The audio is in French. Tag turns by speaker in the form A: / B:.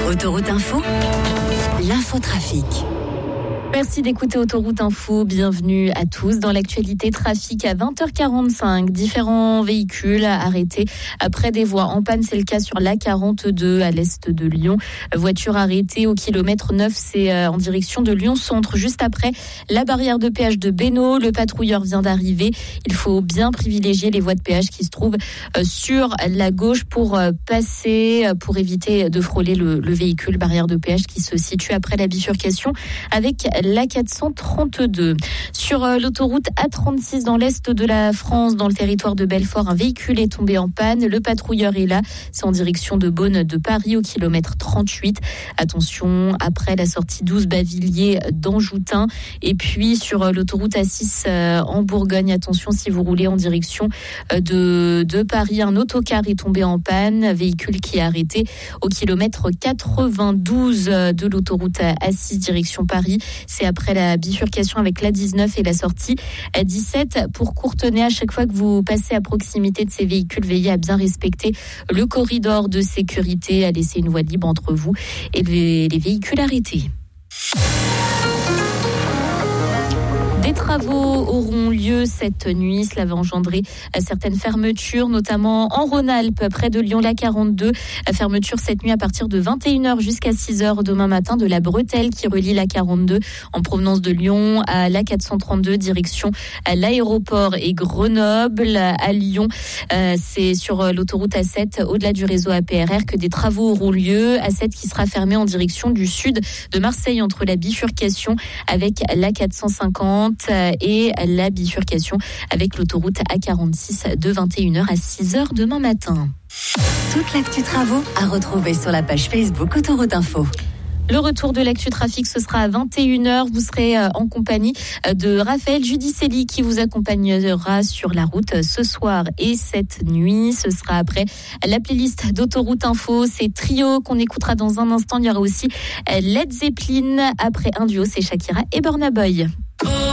A: Autoroute Info, l'infotrafic.
B: Merci d'écouter Autoroute Info. Bienvenue à tous. Dans l'actualité trafic à 20h45, différents véhicules arrêtés près des voies en panne. C'est le cas sur l'A42 à l'est de Lyon. Voiture arrêtée au kilomètre 9, c'est en direction de Lyon-Centre, juste après la barrière de péage de Bénaud. Le patrouilleur vient d'arriver. Il faut bien privilégier les voies de péage qui se trouvent sur la gauche pour passer, pour éviter de frôler le véhicule. Barrière de péage qui se situe après la bifurcation avec l'A432. Sur l'autoroute A36 dans l'est de la France, dans le territoire de Belfort, un véhicule est tombé en panne. Le patrouilleur est là. C'est en direction de Beaune de Paris au kilomètre 38. Attention, après la sortie 12 Bavilliers d'Anjoutin. Et puis sur l'autoroute A6 en Bourgogne, attention si vous roulez en direction de Paris. Un autocar est tombé en panne. Véhicule qui est arrêté au kilomètre 92 de l'autoroute A6 direction Paris. C'est après la bifurcation avec l'A19 et la sortie A17. Pour Courtenay, à chaque fois que vous passez à proximité de ces véhicules, veillez à bien respecter le corridor de sécurité, à laisser une voie libre entre vous et les véhicules arrêtés. Des travaux auront lieu cette nuit. Cela va engendrer certaines fermetures, notamment en Rhône-Alpes, près de Lyon, l'A42. Fermeture cette nuit à partir de 21h jusqu'à 6h demain matin de la bretelle qui relie l'A42 en provenance de Lyon à l'A432, direction à l'aéroport et Grenoble. À Lyon, c'est sur l'autoroute A7, au-delà du réseau APRR, que des travaux auront lieu. A7 qui sera fermé en direction du sud de Marseille entre la bifurcation avec l'A450 et la bifurcation avec l'autoroute A46 de 21h à 6h demain matin.
A: Toute l'actu travaux à retrouver sur la page Facebook Autoroute Info.
B: Le retour de l'actu trafic, ce sera à 21h. Vous serez en compagnie de Raphaël Judicelli qui vous accompagnera sur la route ce soir et cette nuit. Ce sera après la playlist d'Autoroute Info. C'est Trio qu'on écoutera dans un instant. Il y aura aussi Led Zeppelin. Après un duo, c'est Shakira et Burna Boy.